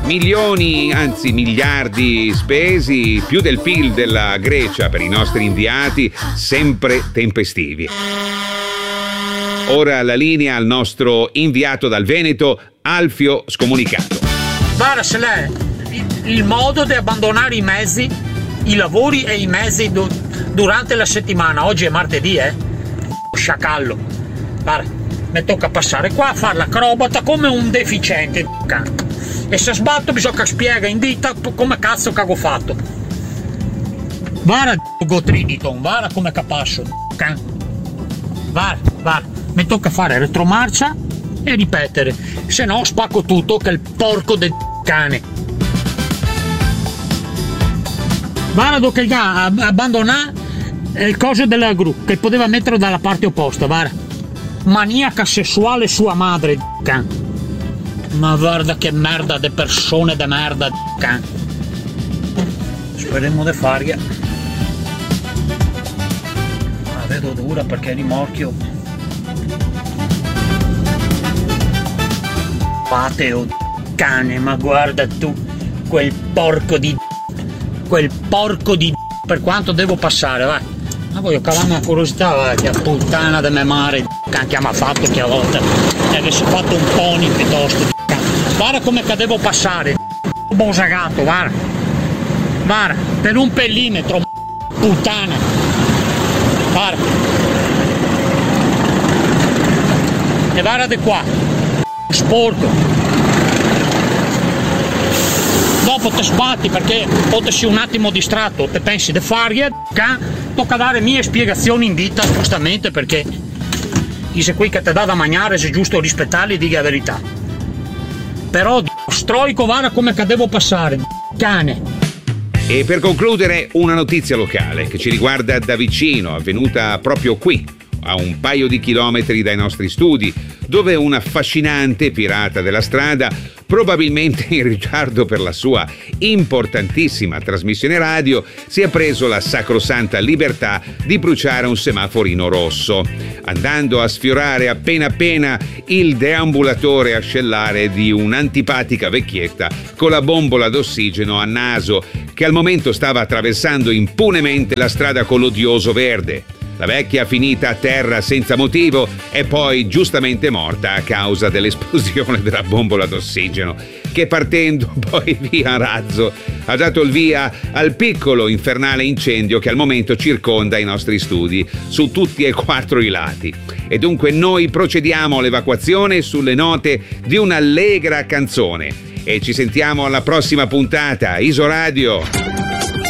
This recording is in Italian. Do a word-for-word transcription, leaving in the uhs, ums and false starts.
Milioni, anzi miliardi spesi, più del P I L della Grecia per i nostri inviati, sempre tempestivi. Ora la linea al nostro inviato dal Veneto, Alfio Scomunicato. Guarda, se lei il, il modo di abbandonare i mezzi, i lavori e i mezzi du- durante la settimana. Oggi è martedì, eh? Sciacallo. Guarda, mi tocca passare qua a fare l'acrobata come un deficiente. E se sbatto bisogna che spiega in dita come cazzo che ho fatto. Guarda, Gotriniton, guarda come capasso. Guarda, guarda, mi tocca fare retromarcia e ripetere, se no spacco tutto che è il porco del cane. Guarda che ha abbandonato il coso della gru, che poteva metterlo dalla parte opposta, guarda. Maniaca sessuale sua madre, can. Ma guarda che merda de persone de merda, can. Speriamo di fargli. La vedo dura perché è rimorchio. Pateo cane, ma guarda tu, quel porco di quel porco di per quanto devo passare, vai. Ma voglio cavarmi una curiosità, vai, che puttana de me mare, che mi ha fatto che a volte e che si è fatto un pony piuttosto. Guarda come che devo passare, bosagato, guarda. Guarda, per un pellimetro, puttana. Guarda. E guarda di qua, sporco. Dopo te sbatti perché o te sei un attimo distratto, te pensi di fargli, tocca dare mie spiegazioni in vita, giustamente, perché se qui che te dà da mangiare è giusto rispettarli e dica la verità. Però stroico, guarda come che devo passare, cane. E per concludere una notizia locale che ci riguarda da vicino, avvenuta proprio qui, a un paio di chilometri dai nostri studi, dove un affascinante pirata della strada, probabilmente in ritardo per la sua importantissima trasmissione radio, si è preso la sacrosanta libertà di bruciare un semaforino rosso, andando a sfiorare appena appena il deambulatore ascellare di un'antipatica vecchietta con la bombola d'ossigeno a naso che al momento stava attraversando impunemente la strada con l'odioso verde. La vecchia finita a terra senza motivo e poi giustamente morta a causa dell'esplosione della bombola d'ossigeno, che partendo poi via a razzo ha dato il via al piccolo infernale incendio che al momento circonda i nostri studi su tutti e quattro i lati. E dunque noi procediamo all'evacuazione sulle note di un'allegra canzone e ci sentiamo alla prossima puntata. Isoradio.